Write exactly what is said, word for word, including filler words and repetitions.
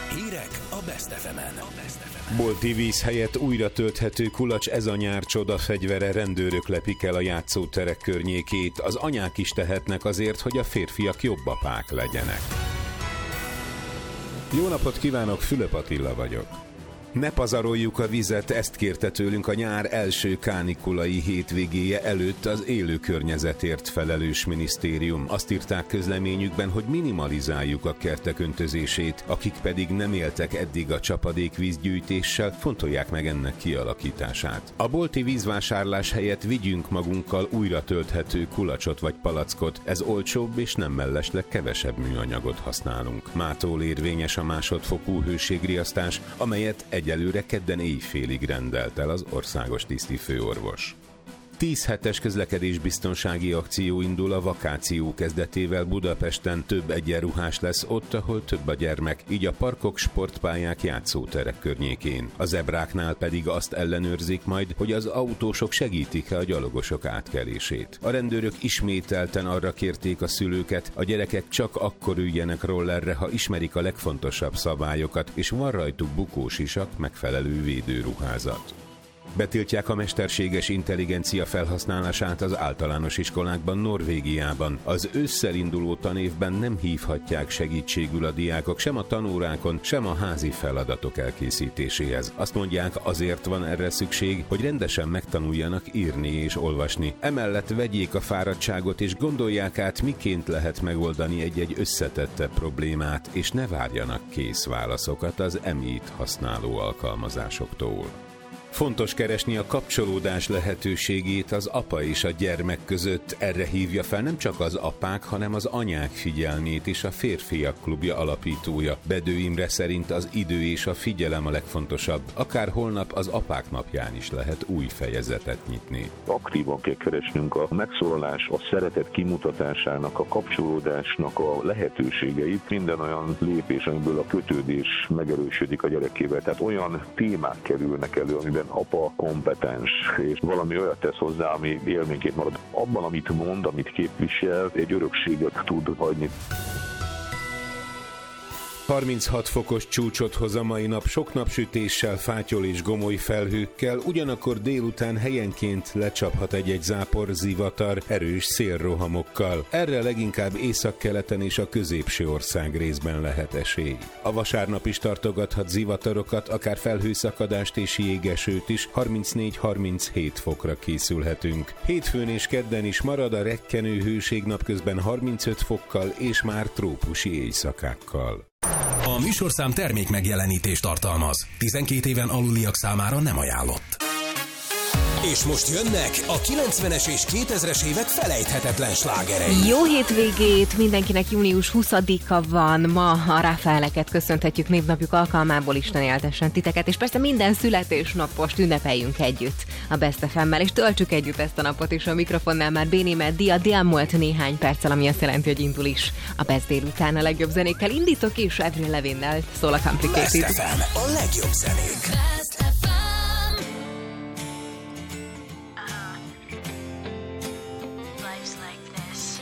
Hírek a Best ef emen. Bolti víz helyett újra tölthető kulacs, ez a nyár csodafegyvere, rendőrök lepik el a játszóterek környékét. Az anyák is tehetnek azért, hogy a férfiak jobb apák legyenek. Jó napot kívánok, Fülöp Attila vagyok. Ne pazaroljuk a vizet, ezt kérte tőlünk a nyár első kánikulai hétvégéje előtt az élő környezetért felelős minisztérium. Azt írták közleményükben, hogy minimalizáljuk a kertek öntözését, akik pedig nem éltek eddig a csapadékvízgyűjtéssel, fontolják meg ennek kialakítását. A bolti vízvásárlás helyett vigyünk magunkkal újra tölthető kulacsot vagy palackot, ez olcsóbb és nem mellesleg kevesebb műanyagot használunk. Mától érvényes a másodfokú hőségriasztás, amelyet egyelőre kedden éjfélig rendelt el az országos tisztifőorvos. Tíz hetes közlekedésbiztonsági akció indul a vakáció kezdetével Budapesten. Több egyenruhás lesz ott, ahol több a gyermek, így a parkok, sportpályák, játszóterek környékén. A zebráknál pedig azt ellenőrzik majd, hogy az autósok segítik-e a gyalogosok átkelését. A rendőrök ismételten arra kérték a szülőket, a gyerekek csak akkor üljenek rollerre, ha ismerik a legfontosabb szabályokat, és van rajtuk bukós isak, megfelelő védőruházat. Betiltják a mesterséges intelligencia felhasználását az általános iskolákban Norvégiában. Az ősszel induló tanévben nem hívhatják segítségül a diákok sem a tanórákon, sem a házi feladatok elkészítéséhez. Azt mondják, azért van erre szükség, hogy rendesen megtanuljanak írni és olvasni. Emellett vegyék a fáradtságot és gondolják át, miként lehet megoldani egy-egy összetettebb problémát, és ne várjanak kész válaszokat az em í-t használó alkalmazásoktól. Fontos keresni a kapcsolódás lehetőségét az apa és a gyermek között. Erre hívja fel nem csak az apák, hanem az anyák figyelmét is a Férfiak Klubja alapítója. Bedő Imre szerint az idő és a figyelem a legfontosabb. Akár holnap az apák napján is lehet új fejezetet nyitni. Aktívan kell keresnünk a megszólalás, a szeretet kimutatásának, a kapcsolódásnak a lehetőségeit. Minden olyan lépés, amiből a kötődés megerősödik a gyerekével. Tehát olyan témák kerülnek elő, amiben apa kompetens, és valami olyat tesz hozzá, ami élményként marad. Abban, amit mond, amit képvisel, egy örökséget tud hagyni. harminchat fokos csúcsot hoz a mai nap, sok napsütéssel, fátyol és gomoly felhőkkel, ugyanakkor délután helyenként lecsaphat egy-egy zápor, zivatar, erős szélrohamokkal. Erre leginkább északkeleten és a középső ország részben lehet esély. A vasárnap is tartogathat zivatarokat, akár felhőszakadást és jégesőt is, harmincnégy-harminchét fokra készülhetünk. Hétfőn és kedden is marad a rekkenő hőség, napközben harmincöt fokkal és már trópusi éjszakákkal. A műsorszám termék megjelenítést tartalmaz. tizenkét éven aluliak számára nem ajánlott. És most jönnek a kilencvenes és kétezres évek felejthetetlen slágerei. Jó hétvégét! Mindenkinek június huszadika van. Ma a Ráfaeleket köszönhetjük névnapjuk alkalmából, Isten éltessen titeket, és persze minden születésnapost ünnepeljünk együtt a Best ef emmel, és töltsük együtt ezt a napot is. A mikrofonnál már Béni Meddi, a délmúlt néhány perccel, ami azt jelenti, hogy indul is a Best délután a legjobb zenékkel. Indítok és Avril Lavigne-nel szól a Complicated. Best ef em, a legjobb zenék.